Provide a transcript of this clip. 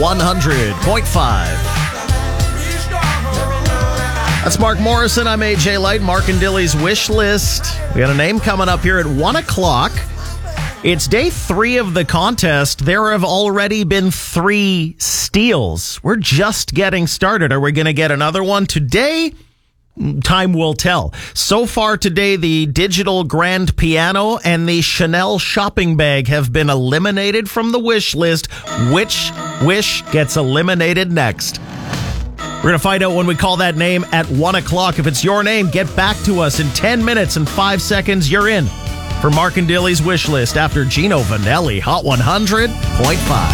100.5. That's Mark Morrison. I'm AJ Light. Mark and Dilly's Wish List. We got a name coming up here at 1 o'clock. It's day 3 of the contest. There have already been 3 steals. We're just getting started. Are we going to get another one today? Time will tell. So far today, the digital grand piano and the Chanel shopping bag have been eliminated from the wish list. Which wish gets eliminated next? We're going to find out when we call that name at 1 o'clock. If it's your name, get back to us in 10 minutes and 5 seconds. You're in for Mark and Dilly's Wish List after Gino Vanelli, Hot 100.5.